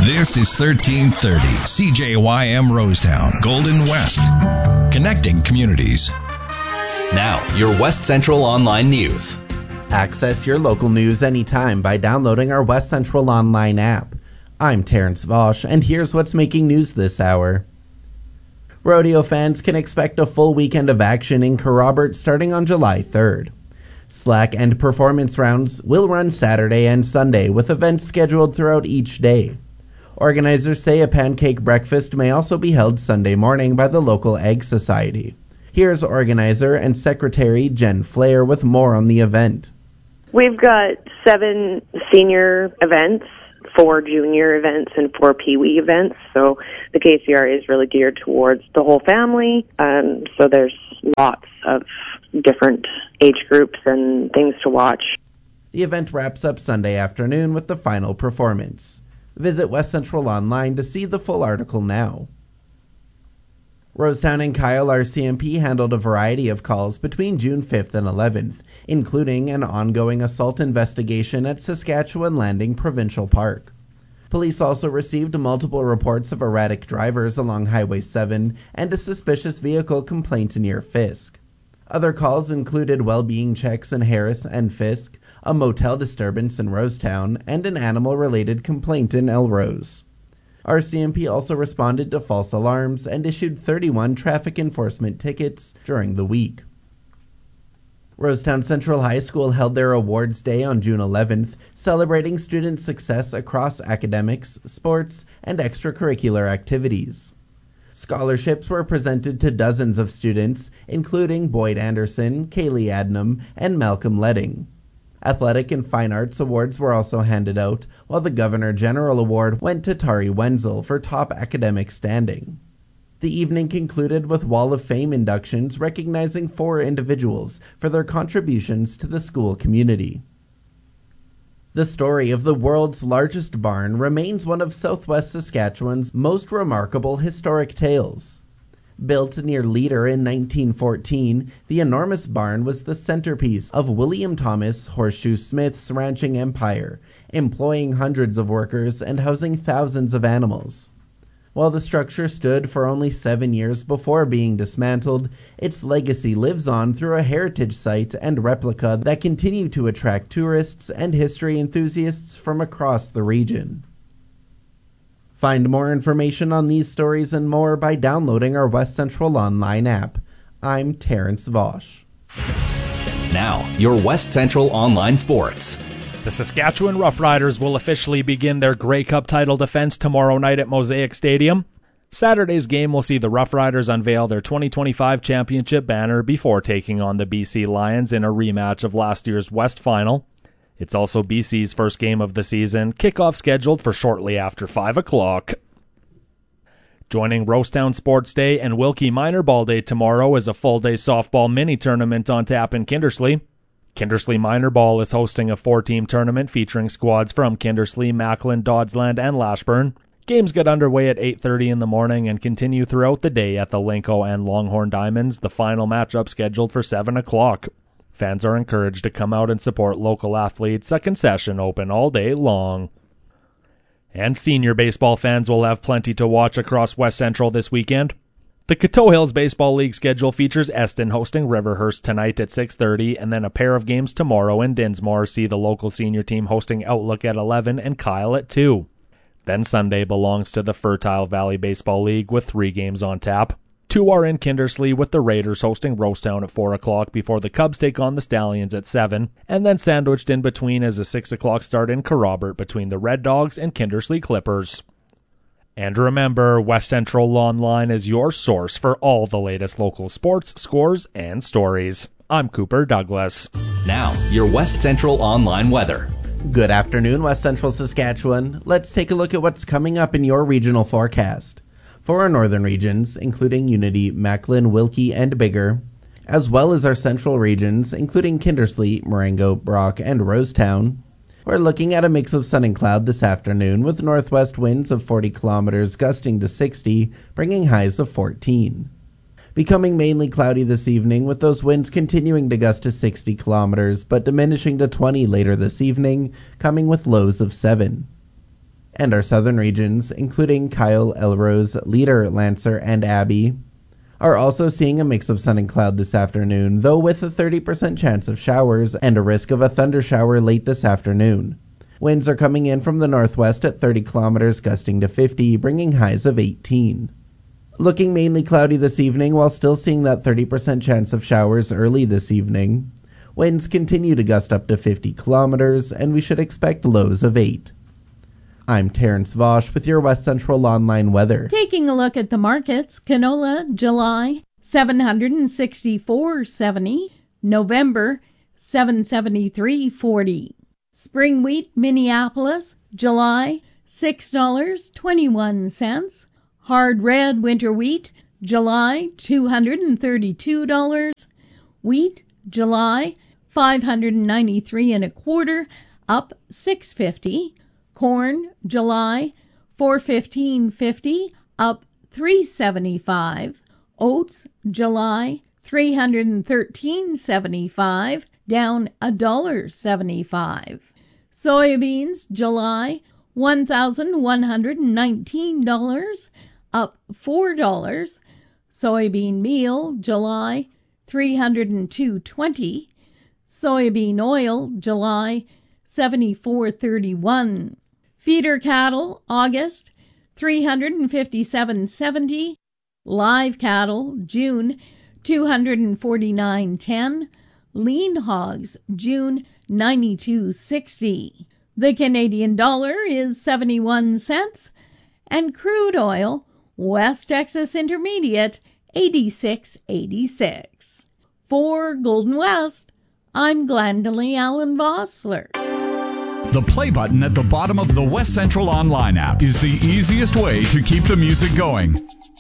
This is 1330 CJYM Rosetown, Golden West, connecting communities. Now, your West Central Online News. Access your local news anytime by downloading our West Central Online app. I'm Terrence Vosch, and here's what's making news this hour. Rodeo fans can expect a full weekend of action in Kerrobert starting on July 3rd. Slack and performance rounds will run Saturday and Sunday, with events scheduled throughout each day. Organizers say a pancake breakfast may also be held Sunday morning by the local Egg Society. Here's organizer and secretary Jen Flair with more on the event. We've got 7 senior events, 4 junior events, and 4 peewee events. So the KCRA is really geared towards the whole family. So there's lots of different age groups and things to watch. The event wraps up Sunday afternoon with the final performance. Visit West Central Online to see the full article now. Rosetown and Kyle RCMP handled a variety of calls between June 5th and 11th, including an ongoing assault investigation at Saskatchewan Landing Provincial Park. Police also received multiple reports of erratic drivers along Highway 7 and a suspicious vehicle complaint near Fisk. Other calls included well-being checks in Harris and Fisk, a motel disturbance in Rosetown, and an animal-related complaint in Elrose. RCMP also responded to false alarms and issued 31 traffic enforcement tickets during the week. Rosetown Central High School held their Awards Day on June 11th, celebrating student success across academics, sports, and extracurricular activities. Scholarships were presented to dozens of students, including Boyd Anderson, Kaylee Adnam, and Malcolm Ledding. Athletic and Fine Arts Awards were also handed out, while the Governor General Award went to Tari Wenzel for top academic standing. The evening concluded with Wall of Fame inductions recognizing 4 individuals for their contributions to the school community. The story of the world's largest barn remains one of southwest Saskatchewan's most remarkable historic tales. Built near Leader in 1914, the enormous barn was the centerpiece of William Thomas Horseshoe Smith's ranching empire, employing hundreds of workers and housing thousands of animals. While the structure stood for only 7 years before being dismantled, its legacy lives on through a heritage site and replica that continue to attract tourists and history enthusiasts from across the region. Find more information on these stories and more by downloading our West Central Online app. I'm Terrence Vosch. Now, your West Central Online Sports. The Saskatchewan Roughriders will officially begin their Grey Cup title defense tomorrow night at Mosaic Stadium. Saturday's game will see the Roughriders unveil their 2025 championship banner before taking on the BC Lions in a rematch of last year's West Final. It's also BC's first game of the season, kickoff scheduled for shortly after 5 o'clock. Joining Rosetown Sports Day and Wilkie Minor Ball Day tomorrow is a full-day softball mini-tournament on tap in Kindersley. Kindersley Minor Ball is hosting a 4-team tournament featuring squads from Kindersley, Macklin, Dodsland, and Lashburn. Games get underway at 8:30 in the morning and continue throughout the day at the Linco and Longhorn Diamonds, the final matchup scheduled for 7 o'clock. Fans are encouraged to come out and support local athletes, a concession open all day long. And senior baseball fans will have plenty to watch across West Central this weekend. The Coteau Hills Baseball League schedule features Eston hosting Riverhurst tonight at 6:30, and then a pair of games tomorrow in Dinsmore see the local senior team hosting Outlook at 11 and Kyle at 2. Then Sunday belongs to the Fertile Valley Baseball League with 3 games on tap. 2 are in Kindersley with the Raiders hosting Rosetown at 4 o'clock before the Cubs take on the Stallions at 7, and then sandwiched in between is a 6 o'clock start in Kerrobert between the Red Dogs and Kindersley Clippers. And remember, West Central Online is your source for all the latest local sports, scores, and stories. I'm Cooper Douglas. Now, your West Central Online weather. Good afternoon, West Central Saskatchewan. Let's take a look at what's coming up in your regional forecast. For our northern regions, including Unity, Macklin, Wilkie, and Biggar, as well as our central regions, including Kindersley, Marengo, Brock, and Rosetown, we're looking at a mix of sun and cloud this afternoon with northwest winds of 40 kilometers gusting to 60, bringing highs of 14. Becoming mainly cloudy this evening with those winds continuing to gust to 60 kilometers but diminishing to 20 later this evening, coming with lows of 7. And our southern regions, including Kyle, Elrose, Leader, Lancer, and Abbey, are also seeing a mix of sun and cloud this afternoon, though with a 30% chance of showers and a risk of a thunder shower late this afternoon. Winds are coming in from the northwest at 30 kilometers, gusting to 50, bringing highs of 18. Looking mainly cloudy this evening, while still seeing that 30% chance of showers early this evening. Winds continue to gust up to 50 kilometers, and we should expect lows of 8. I'm Terrence Vosch with your West Central Online weather. Taking a look at the markets, canola, July, $764.70. November, $773.40. Spring wheat, Minneapolis, July, $6.21. Hard red winter wheat, July, $232. Wheat, July, $593.25, up $6.50. Corn, July, $415.50, up $3.75. Oats, July, $313.75, down $1.75. Soybeans, July, $1,119, up $4. Soybean meal, July, $302.20. Soybean oil, July, $74.31. Feeder cattle, August, $357.70. Live cattle, June, $249.10. Lean hogs, June, $92.60. The Canadian dollar is 71 cents, and crude oil, West Texas Intermediate, 86.86. For Golden West, I'm Glendalee Allen Vossler. The play button at the bottom of the West Central Online app is the easiest way to keep the music going.